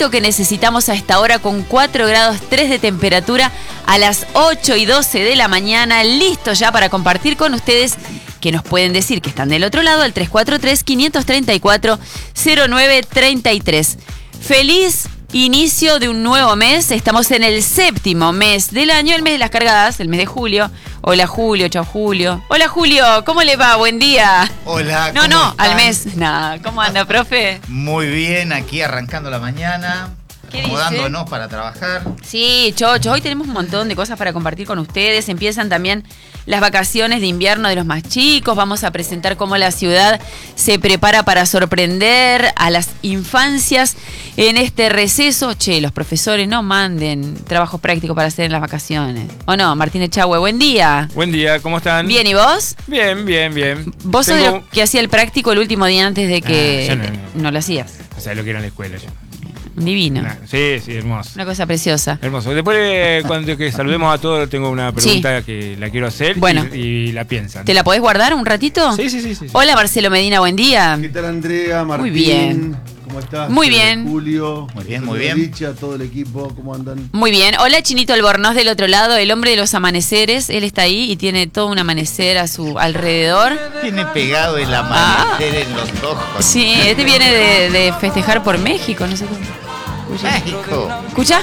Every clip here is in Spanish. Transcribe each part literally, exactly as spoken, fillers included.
solcito que necesitamos a esta hora con cuatro grados tres de temperatura a las ocho y doce de la mañana, listo ya para compartir con ustedes, que nos pueden decir que están del otro lado al tres cuatro tres, cinco tres cuatro, cero nueve tres tres. Feliz inicio de un nuevo mes, estamos en el séptimo mes del año, el mes de las cargadas, el mes de julio. Hola Julio, chao Julio. Hola Julio, ¿cómo le va? Buen día. Hola, No, ¿cómo no, están? al mes. Nah, ¿cómo anda, profe? Muy bien, aquí arrancando la mañana, ¿Qué acomodándonos dice? para trabajar. Sí, chocho, hoy tenemos un montón de cosas para compartir con ustedes. Empiezan también las vacaciones de invierno de los más chicos. Vamos a presentar cómo la ciudad se prepara para sorprender a las infancias en este receso. Che, los profesores no manden trabajos prácticos para hacer en las vacaciones. ¿O no? Martín Echagüe, buen día. Buen día, ¿cómo están? Bien, ¿y vos? Bien, bien, bien. Vos sos Tengo- de los que hacía el práctico el último día antes de que Ah, yo no, no. no lo hacías. O sea, lo que era en la escuela yo. Divino. Nah, sí, sí, hermoso. Una cosa preciosa. Hermoso. Después, eh, cuando que saludemos a todos, tengo una pregunta que la quiero hacer Bueno. y, y la piensan. ¿Te la podés guardar un ratito? Sí, sí, sí, sí, sí. Hola Marcelo Medina, buen día. ¿Qué tal, Andrea, Martín? Muy bien. ¿Cómo estás? Muy Eh, bien. Julio. Muy bien, muy Julio bien. Licha, todo el equipo, ¿cómo andan? Muy bien. Hola Chinito Albornoz del otro lado, el hombre de los amaneceres. Él está ahí y tiene todo un amanecer a su alrededor. Tiene pegado el amanecer en los ojos. Sí, este viene de, de festejar por México, no sé cómo. Escucha. México. ¿Escucha?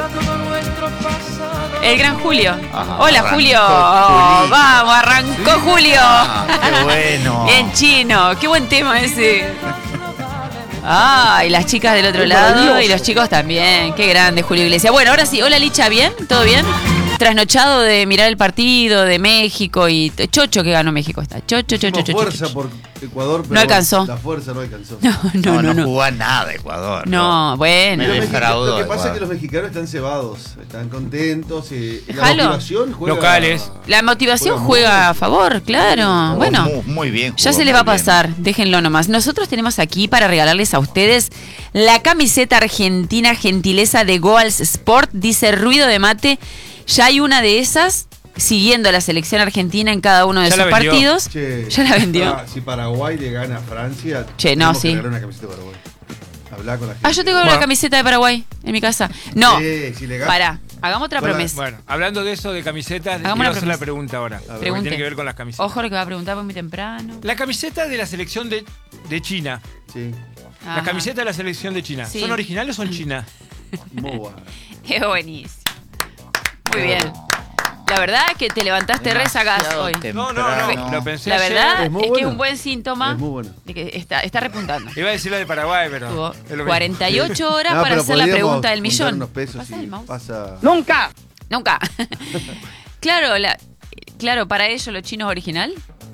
El gran Julio. Ajá, Hola arrancó Julio. Julito. Vamos, arrancó Julio. Ah, qué bueno. Bien chino, qué buen tema ese. Ah, y las chicas del otro ¡Qué lado maravilloso! y los chicos también. Qué grande Julio Iglesias. Bueno, ahora sí. Hola Licha, ¿bien? ¿Todo bien? Trasnochado de mirar el partido de México y Chocho que ganó México está. Chocho, chocho, Hicimos chocho. fuerza chocho. por Ecuador, pero No alcanzó. La fuerza no alcanzó. No, no, No, no, no, no. jugó a nada Ecuador. No, bueno. Me Los mexicanos- defraudó Lo que pasa Ecuador. es que los mexicanos están cebados, están contentos. Y la Déjalo. motivación juega. Locales. La motivación Juega juega mucho. a favor, claro. Jugó Bueno. muy, muy bien. Ya jugó se les va a muy bien. pasar, déjenlo nomás. Nosotros tenemos aquí para regalarles a ustedes la camiseta argentina gentileza de Goals Sport, dice ruido de mate. Ya hay una de esas siguiendo a la selección argentina en cada uno de Ya sus la vendió. partidos. Che, Ya la vendió. ah, si Paraguay le gana a Francia, Che, no, tenemos que sí. regalar una camiseta de Paraguay. Hablar con la gente. Ah, yo tengo Bueno. la camiseta de Paraguay en mi casa. No, Sí, si le gana. pará, hagamos otra Bueno, promesa. Bueno, hablando de eso, de camisetas, Hagamos quiero una hacer promesa. la pregunta ahora. ver. Porque Pregunte. tiene que ver con las camisetas. Ojo lo que va a preguntar, pues muy temprano. La camiseta de la selección de, de China. Sí, Ajá. Las camisetas de la selección de China. Sí. ¿Son originales o son chinas? muy bueno. Qué buenísimo. Muy bien. La verdad es que te levantaste re sagaz Demasiado hoy. No, no, no. temprano. Lo pensé La ayer. verdad Es es, muy que es bueno. un buen síntoma Es muy bueno. de que está, está repuntando. Iba a decir la de Paraguay, pero. Tuvo es lo mismo. cuarenta y ocho horas No, para pero hacer la podríamos pregunta del juntar millón. unos pesos ¿Pasa y el mouse? pasa. Nunca. Nunca. Claro, la, claro, para ellos los chinos original.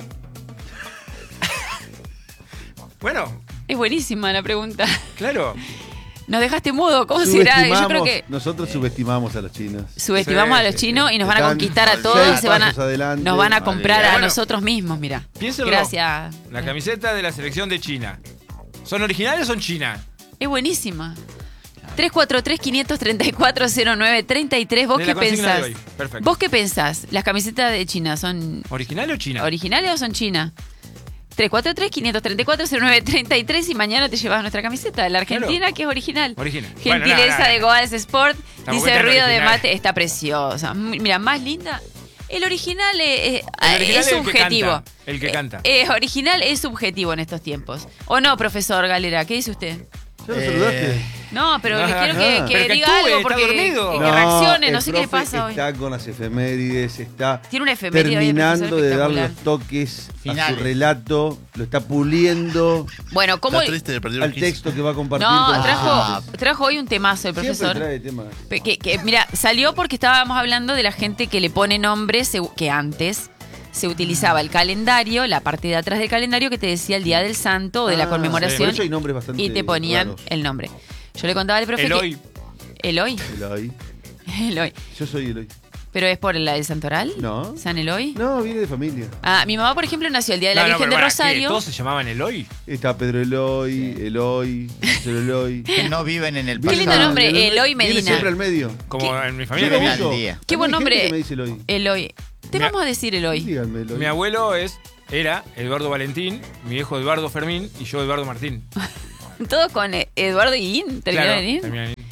Bueno, Es buenísima la pregunta. claro. Nos dejaste mudo, ¿cómo será? Yo creo Subestimamos- que Nosotros subestimamos a los chinos. subestimamos Sí, a los sí, chinos y nos van a Están conquistar a seis todos y se van a, pasos adelante. nos van a comprar a Bueno. nosotros mismos, mira. Piénsenlo. Gracias. La camiseta de la selección de China. ¿Son originales o son chinas? Es buenísima. tres cuatro tres, cinco tres cuatro, cero nueve tres tres. ¿Vos De qué la consigna pensás? de hoy. Perfecto. ¿Vos qué pensás? ¿Las camisetas de China son ¿Originales o chinas? originales o son chinas? tres cuatro tres, cinco tres cuatro, cero nueve tres tres y mañana te llevas nuestra camiseta. La Argentina, Claro. que es original. Original. Gentileza Bueno, nada, nada. de Goals Sport. Tampoco Dice está ruido de original. mate. Está preciosa. M- Mira, más linda. El original es, es- El original es es el que subjetivo. canta, el que Eh, canta. eh, original es subjetivo en estos tiempos. ¿O no, profesor Galera? ¿Qué dice usted? ¿Ya lo Eh, saludaste? No, pero No, le quiero no. que, que Pero que diga actúe, algo está porque dormido. que, No, que reaccione. No el sé qué le profe pasa hoy. Está con las efemérides, está Tiene una efeméride hoy, el terminando profesor de dar espectacular. los toques a Finales. su relato, lo está puliendo Bueno, ¿cómo? Está triste de perder al los quince. texto que va a compartir No, con trajo, Ah. trajo hoy un temazo el Siempre profesor. trae temas. Pe- Que, que, mira, salió porque estábamos hablando de la gente que le pone nombres segu- que antes se utilizaba el calendario, la parte de atrás del calendario que te decía el Día del Santo o de la Ah, conmemoración por eso hay nombres bastante y te ponían raros. el nombre. Yo le contaba al profe Eloy. que... Eloy. Eloy. Eloy. Yo soy Eloy. ¿Pero es por la del Santoral? No. ¿San Eloy? No, viene de familia. Ah, mi mamá, por ejemplo, nació el Día de la No, no, Virgen pero de pará, ¿qué? Rosario. ¿Todos se llamaban Eloy? Está Pedro Eloy, Eloy, José Eloy. Que no viven en el Qué pasado. lindo nombre, Eloy Viene Medina. siempre al medio. Como ¿Qué? en mi Yo familia. lo Viene mi, al uso. día. Qué Hay buen gente nombre. que me dice Eloy. Eloy. Te Mi- vamos a decir Eloy. Díganme Eloy. mi abuelo es, era Eduardo Valentín, mi viejo Eduardo Fermín y yo Eduardo Martín. Todo con eh, Eduardo y In. ¿Terminó Claro, en In? termina en-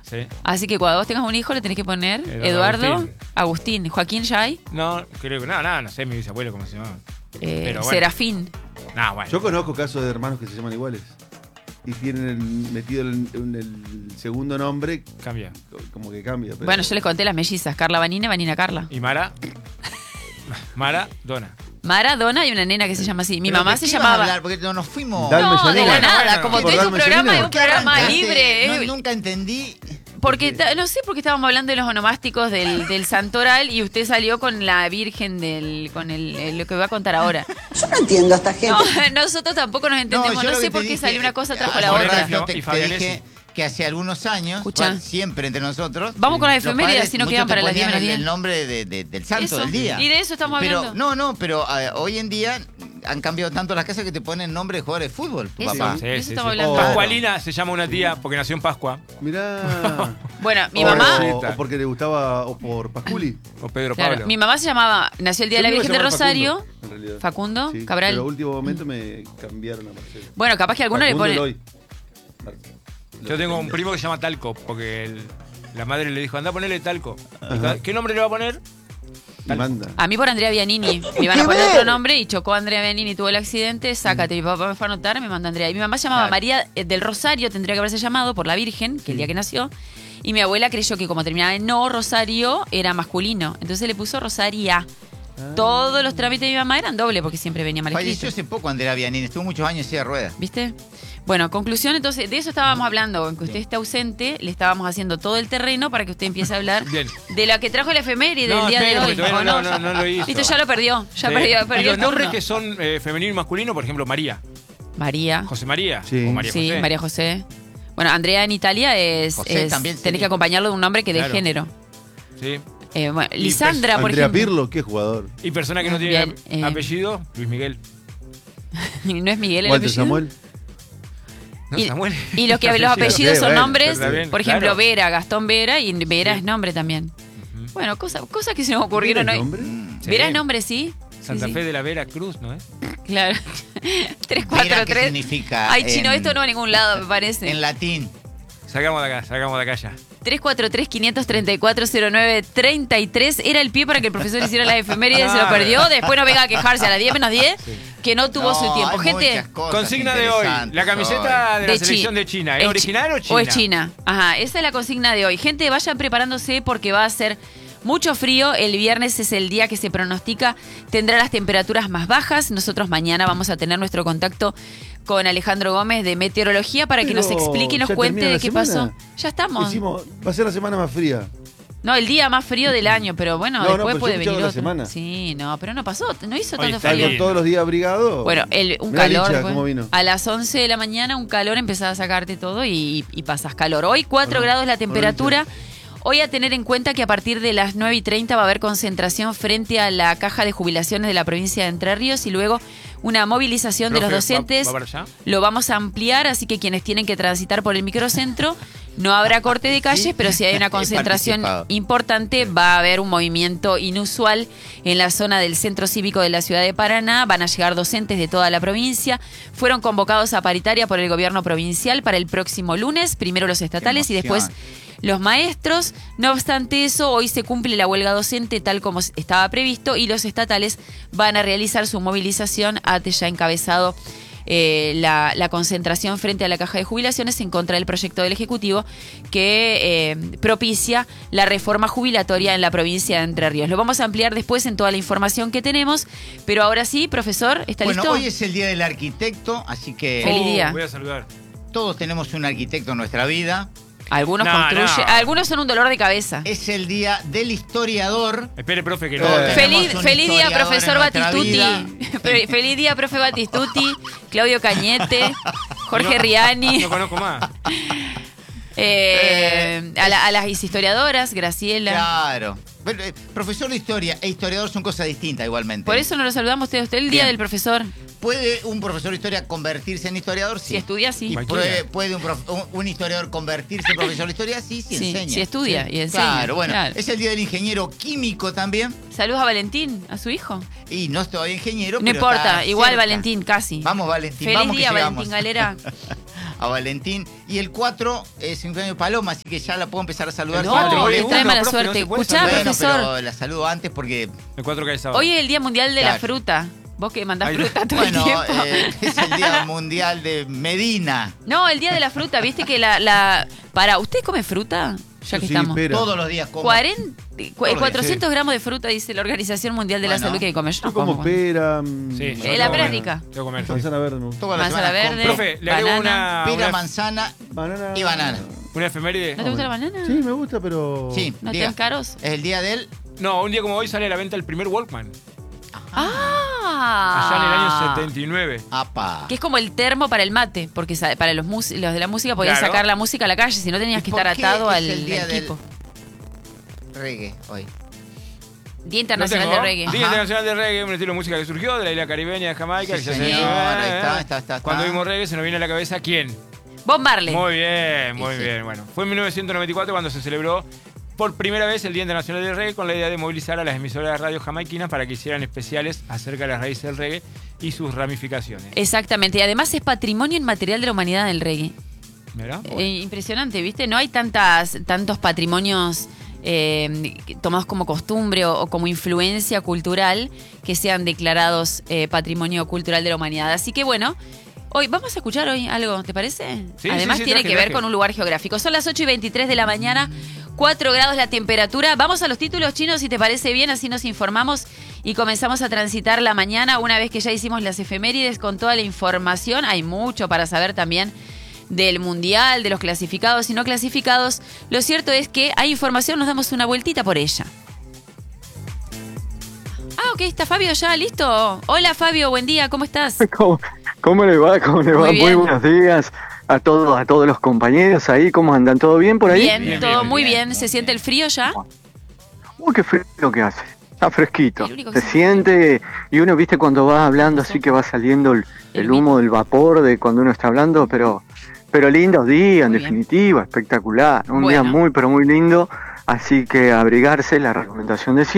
Sí. Así que cuando vos tengas un hijo le tenés que poner Eduardo Eduardo, Agustín. Agustín, Joaquín ya hay, No, creo que no, nada, no sé mi bisabuelo cómo se llama. eh, Pero bueno. Serafín. No, bueno. Yo conozco casos de hermanos que se llaman iguales. Y tienen el, metido el, el, el segundo nombre, Cambia. como que cambia. Pero... Bueno, yo les conté las mellizas, Carla Vanina, Vanina Carla. ¿Y Mara? Mara, Dona. Maradona y una nena que se llama así. Mi ¿Pero mamá de se qué vas a llamaba... hablar? Porque no nos fuimos. Dalme No, de la Yanina. nada, Bueno, como ¿por todo tu Dalme programa Yanina? es un ¿Por qué programa arrancaste? libre. No, eh. nunca entendí. Porque, ta- no sé por qué estábamos hablando de los onomásticos del, del santoral y usted salió con la virgen del, con el, el- lo que voy a contar ahora. Yo no entiendo a esta gente. No, nosotros tampoco nos entendemos. yo No, lo sé que por te qué dije, salió una cosa trajo hace la un otra. rato te, Y te Fabianesi. dije que hace algunos años, Escuchá. bueno, siempre entre nosotros. Vamos con las los efemérides, padres así nos muchos quedan te para las diez ponían menos el, diez. el nombre de, de- del santo Eso. del día. Y de eso estamos pero, hablando. No, no, pero eh, hoy en día han cambiado tanto las casas que te ponen nombre de jugadores de fútbol, tu Eso. papá. Sí, de eso sí, estamos sí. hablando. Pascualina se llama una tía porque nació en Pascua. Mirá. Bueno, mi o, mamá... Sí. o porque le gustaba, o por Pasculi. O Pedro Claro, Pablo. mi mamá se llamaba, nació el día de la Yo me Virgen de iba a llamar Rosario, Facundo, en realidad. Facundo, Sí, Cabral. Pero a último momento me cambiaron a Marcelo. Bueno, capaz que alguno le Facundo pone... Eloy. Yo tengo un primo que se llama Talco porque el- la madre le dijo, anda a ponerle Talco. Ajá. ¿Qué nombre le va a poner? Me manda. A mí por Andrea Bianini. Me iban a poner otro nombre y chocó a Andrea Bianini, tuvo el accidente, sácate. Mi papá me fue a anotar, me manda Andrea. Y mi mamá se llamaba Claro. María eh, del Rosario, tendría que haberse llamado por la Virgen, que el día que nació. Y mi abuela creyó que como terminaba en no, Rosario era masculino. Entonces le puso Rosaria. Todos los trámites de mi mamá eran doble porque siempre venía mal Falleció escrito. hace poco Andrea Bianini, estuvo muchos años en silla de ruedas. ¿Viste? Bueno, conclusión, entonces, de eso estábamos hablando. En que usted esté ausente, le estábamos haciendo todo el terreno para que usted empiece a hablar Bien. de la que trajo la efeméride del No, día de espere, hoy. porque todavía ¿o no- no- no lo hizo. Listo, ya lo perdió. Ya Sí. perdió, Y perdió los el nombres turno. que son eh, femenino y masculino, por ejemplo, María. María. José María. Sí. O María Sí, José. María José. Bueno, Andrea en Italia es. José es- también tenés sería. que acompañarlo de un nombre que dé Claro. género. Sí. Eh, bueno, Y Lisandra, por Andrea ejemplo. Pirlo, qué jugador. Y persona que no tiene Bien, ap- eh. apellido, Luis Miguel. ¿No es Miguel el Walter apellido? Samuel. No, Y, Samuel. y los que los Apellido. apellidos Sí, son bueno, nombres, está bien, por ejemplo, claro. Vera, Gastón Vera, y Vera Sí. es nombre también. Ujú. Bueno, cosas cosas que se nos ocurrieron ¿Tiene hoy. nombre? Sí. Vera es nombre, sí. Sí, Santa sí. Fe de la Vera Cruz, ¿no es? Claro. tres, Mira cuatro, qué tres. significa Ay, chino, en- esto no va a ningún lado, me parece. En latín. Sacamos de acá, sacamos de acá ya. tres cuatro tres, quinientos treinta y cuatro, cero nueve treinta y tres era el pie para que el profesor hiciera las efemérides, se lo Claro. perdió. Después no venga a quejarse a las diez menos diez, que no tuvo No, su tiempo. hay Gente, muchas cosas Consigna de hoy. interesantes La camiseta hoy. de la de selección Chi- de China. ¿Es chi- original o china? O es China. Ajá, esa es la consigna de hoy. Gente, vayan preparándose porque va a ser mucho frío. El viernes es el día que se pronostica tendrá las temperaturas más bajas. Nosotros mañana vamos a tener nuestro contacto con Alejandro Gómez de Meteorología para que Pero nos explique y nos ya cuente termina de la qué semana. pasó. Ya estamos. Hicimos, va a ser la semana más fría. No, el día más frío del año, pero bueno, No, no, después pero puede yo venir escuchaba la otro. semana. Sí, no, pero no pasó, no hizo Hoy tanto está frío. Salgo todos los días abrigado. Bueno, el, un Mirá calor. Licha, pues, cómo vino. a las once de la mañana, un calor, empezás a sacarte todo y, y pasas calor. Hoy cuatro Bueno, grados la bueno, temperatura. Hoy a tener en cuenta que a partir de las nueve y treinta va a haber concentración frente a la caja de jubilaciones de la provincia de Entre Ríos y luego una movilización de los Profe, docentes. ¿va- va para allá? Lo vamos a ampliar, así que quienes tienen que transitar por el microcentro, no habrá corte de calles, pero si hay una He concentración participado. importante, va a haber un movimiento inusual en la zona del centro cívico de la ciudad de Paraná. Van a llegar docentes de toda la provincia. Fueron convocados a paritaria por el gobierno provincial para el próximo lunes, primero los estatales y después los maestros. No obstante eso, hoy se cumple la huelga docente tal como estaba previsto y los estatales van a realizar su movilización. ATE ya encabezado eh, la, la concentración frente a la caja de jubilaciones en contra del proyecto del Ejecutivo que eh, propicia la reforma jubilatoria en la provincia de Entre Ríos. Lo vamos a ampliar después en toda la información que tenemos, pero ahora sí, profesor, ¿está Bueno, listo? hoy es el Día del Arquitecto, así que Feliz día. Voy a saludar. todos tenemos un arquitecto en nuestra vida. Algunos No, construyen, no. algunos son un dolor de cabeza. Es el Día del Historiador. Espere, profe, que Eh. no. Tenemos Feliz, un feliz día, historiador profesor en nuestra Batistuti. vida. Fe- Feliz día, profe Batistuti, Claudio Cañete, Jorge Riani, No conozco más. eh, a, la- a las historiadoras, Graciela. Claro. Bueno, eh, profesor de historia e historiador son cosas distintas igualmente. Por eso no lo saludamos usted, usted el día Bien. del profesor. ¿Puede un profesor de historia convertirse en historiador? Sí. Si estudia, sí. ¿Y Cualquiera. puede, puede un, prof- un- un historiador convertirse en profesor de historia? Sí, sí, Sí, enseña. si estudia y enseña, Claro, bueno. claro. Es el Día del Ingeniero Químico también. Saludos a Valentín, a su hijo. Y no estoy ingeniero, No pero importa, está igual cerca. Valentín, casi. Vamos, Valentín. Feliz vamos día, que llegamos. Valentín Galera. a Valentín. Y el cuatro es cumpleaños de Paloma, así que ya la puedo empezar a saludar. No, si te le molesta. trae mala profe, no suerte. se puede Escuchá, saludar. Bueno, profesor. pero la saludo antes porque... El cuatro cae sábado. Hoy es el Día Mundial de la Claro. Fruta. Vos que mandás Ay, fruta todo Bueno, el tiempo. eh, es el Día Mundial de Medina. No, el Día de la Fruta. Viste que la... la para, ¿usted come fruta? Ya que Sí, estamos. pera. Todos los días como. cuarenta, cu- días, cuatrocientos gramos de fruta, dice la Organización Mundial de la Bueno. Salud que hay que comer. Yo Yo no como como. pera. mm, Sí, Eh, yo la tengo pera que es comer. rica. Tengo que comer. Manzana verde. me gusta. Todas las Manzana semanas verde. compro Profe, le agrego banana. una, pera, una, manzana Banana. y banana. una efeméride. ¿No te gusta la banana? Sí, me gusta, pero. Sí, ¿No diga. están caros? Es el día del... No, un día como hoy sale a la venta el primer Walkman. Ah. Allá en el año setenta y nueve. Apa. Que es como el termo para el mate, porque sa- para los, mus- los de la música podías Claro. sacar la música a la calle, si no tenías ¿Y que por estar qué atado es al el día del- equipo. Reggae hoy. Día ¿Lo Internacional tengo? de Reggae. Día Ajá. Internacional de Reggae, un estilo de música que surgió de la isla caribeña de Jamaica. Sí, que ya se- señor, ahí está, está, está, Cuando está. vimos reggae se nos viene a la cabeza ¿quién? Bob Marley. Muy bien, muy Sí, sí. bien. Bueno, fue en mil novecientos noventa y cuatro cuando se celebró por primera vez el Día Internacional del Reggae con la idea de movilizar a las emisoras de radio jamaiquinas para que hicieran especiales acerca de las raíces del reggae y sus ramificaciones. Exactamente. Y además es patrimonio inmaterial de la humanidad del reggae. ¿Verdad? Eh, impresionante, ¿viste? No hay tantas, tantos patrimonios eh, tomados como costumbre o, o como influencia cultural que sean declarados eh, patrimonio cultural de la humanidad. Así que bueno, hoy vamos a escuchar hoy algo, ¿te parece? Sí, Además sí, sí, tiene traje, que ver traje. con un lugar geográfico. Son las ocho y veintitrés de la mañana, cuatro grados la temperatura. Vamos a los títulos chinos, si te parece bien, así nos informamos y comenzamos a transitar la mañana una vez que ya hicimos las efemérides con toda la información. Hay mucho para saber también del mundial, de los clasificados y no clasificados. Lo cierto es que hay información, nos damos una vueltita por ella. Ah, ok, está Fabio ya, listo. Hola Fabio, buen día, ¿cómo estás? ¿Cómo, cómo le va? ¿Cómo le va? Muy Muy, bien. buenos días a todos, a todos los compañeros ahí. ¿Cómo andan? ¿Todo bien por ahí? Bien, Bien, todo bien, muy bien, bien. muy ¿Se bien. siente el frío ya? Uy, qué frío que hace. Está fresquito. El único que Se se- siente, y uno, viste, cuando va hablando así que va saliendo el, El el humo del vapor de cuando uno está hablando, pero pero lindos días, en Muy bien. definitiva, espectacular. Un Bueno. día muy, pero muy lindo. Así que abrigarse, la recomendación de